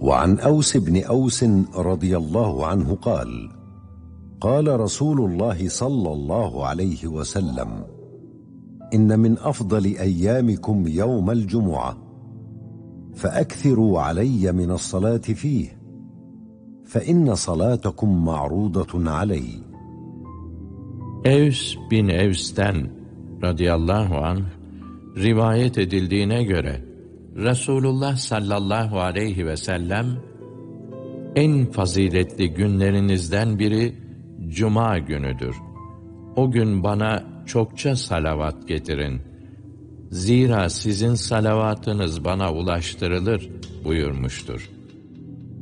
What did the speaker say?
وعن أوس بن أوس رضي الله عنه قال: قال رسول الله صلى الله عليه وسلم: إن من أفضل أيامكم يوم الجمعة، فأكثروا علي من الصلاة فيه، فإن صلاتكم معروضة علي. Evs bin Evs'ten radıyallahu anh rivayet edildiğine göre Resulullah sallallahu aleyhi ve sellem en faziletli günlerinizden biri Cuma günüdür. O gün bana çokça salavat getirin. Zira sizin salavatınız bana ulaştırılır buyurmuştur.